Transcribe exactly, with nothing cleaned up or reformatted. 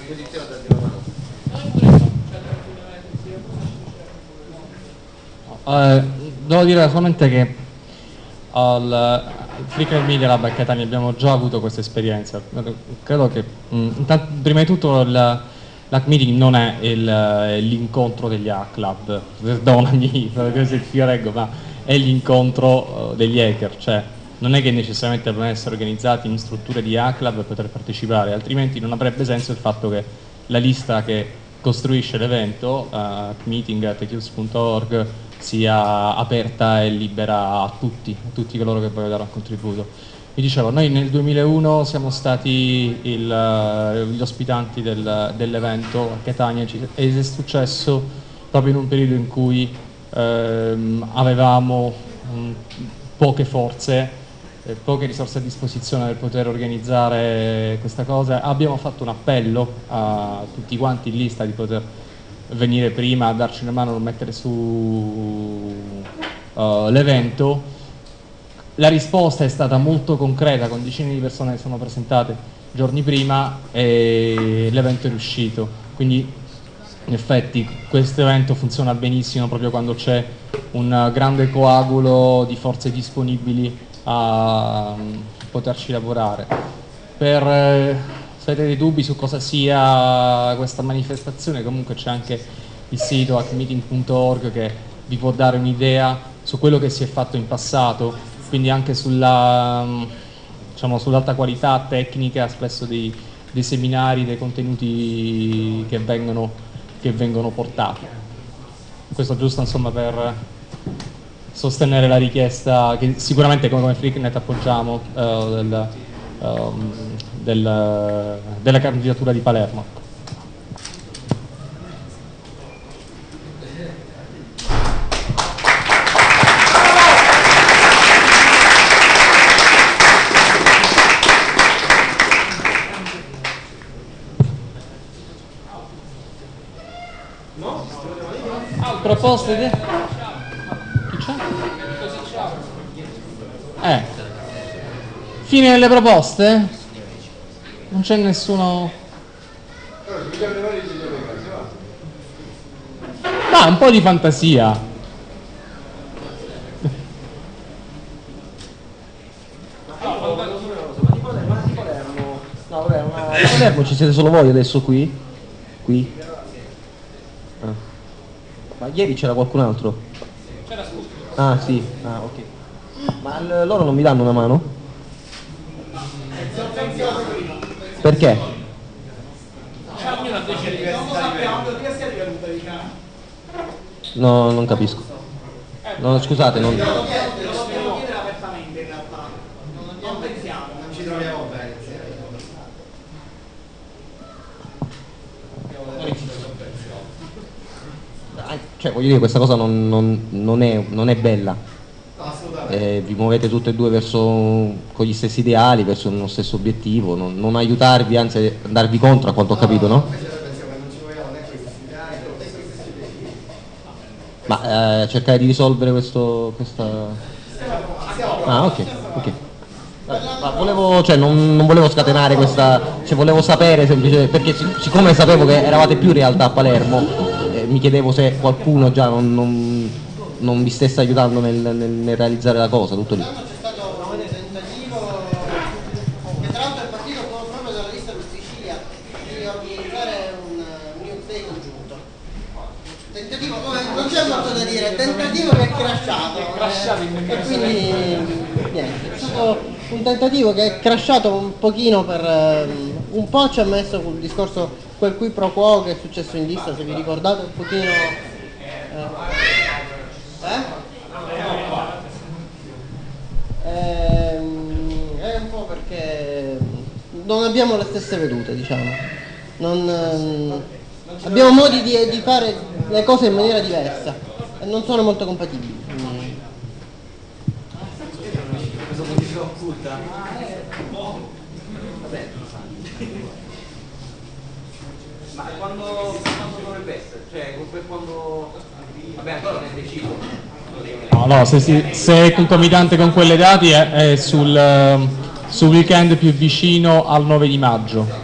Uh, devo dire solamente che al Flickr Media Lab a Catania abbiamo già avuto questa esperienza. Credo che mh, intanto, prima di tutto l'hack meeting non è l'incontro degli hack club, perdonami se ti reggo, ma è l'incontro uh, degli hacker, cioè non è che necessariamente devono essere organizzati in strutture di hack club per poter partecipare, altrimenti non avrebbe senso il fatto che la lista che costruisce l'evento, uh, hackmeeting at eclipse punto org, sia aperta e libera a tutti, a tutti coloro che vogliono dare un contributo. Vi dicevo, noi nel duemilauno siamo stati il, uh, gli ospitanti del, dell'evento a Catania ed è successo proprio in un periodo in cui ehm, avevamo um, poche forze, eh, poche risorse a disposizione per poter organizzare questa cosa. Abbiamo fatto un appello a tutti quanti in lista di poter venire prima a darci una mano a non mettere su uh, l'evento. La risposta è stata molto concreta, con decine di persone che sono presentate giorni prima e l'evento è riuscito. Quindi in effetti questo evento funziona benissimo proprio quando c'è un grande coagulo di forze disponibili a poterci lavorare. Per eh, se avete dei dubbi su cosa sia questa manifestazione, comunque c'è anche il sito hack meeting punto org che vi può dare un'idea su quello che si è fatto in passato, quindi anche sulla, diciamo, sull'alta qualità tecnica spesso dei, dei seminari, dei contenuti che vengono, che vengono portati. Questo giusto insomma per sostenere la richiesta che sicuramente come, come FreakNet appoggiamo uh, del, um, del, della candidatura di Palermo. Proposte di... Chi c'è? Eh. Fine delle proposte? Non c'è nessuno... Ma un po' di fantasia. No, vabbè, una... a Palermo ci siete solo voi adesso qui? Qui? Ah. Ma ieri c'era qualcun altro? C'era Scoop. Ah sì, ah ok. Ma l- loro non mi danno una mano? Perché? No, non capisco. No, scusate, non... Dobbiamo chiedere apertamente in realtà. Non pensiamo, non ci troviamo bene. Cioè, voglio dire, questa cosa non, non, non, è, non è bella. Eh, vi muovete tutte e due verso con gli stessi ideali, verso uno stesso obiettivo, non, non aiutarvi, anzi andarvi contro, a quanto ho capito, no? Ma eh, cercare di risolvere questo, questa... Ah, ok, ok. Ma volevo, cioè, non, non volevo scatenare questa, cioè volevo sapere semplicemente, perché siccome sapevo che eravate più in realtà a Palermo, eh, mi chiedevo se qualcuno già non, non, non vi stesse aiutando nel, nel, nel realizzare la cosa, tutto lì. C'è stato un tentativo, che tra l'altro è partito proprio dalla lista per Sicilia, di organizzare un, un New Day congiunto. Tentativo, non c'è molto da dire, tentativo che è crashato. Eh, e quindi niente, è stato un tentativo che è crashato un pochino per um, un po' ci ha messo sul discorso quel qui pro quo che è successo in lista, se vi ricordate un pochino eh? Eh? Ehm, è un po' perché non abbiamo le stesse vedute, diciamo, non, ehm, abbiamo modi di, di fare le cose in maniera diversa e non sono molto compatibili. Ma quando, quando dovrebbe essere? Cioè, per quando... Vabbè, ancora non è deciso. No, no, se, si, se è concomitante con quelle dati è, è sul, sul weekend più vicino al nove di maggio.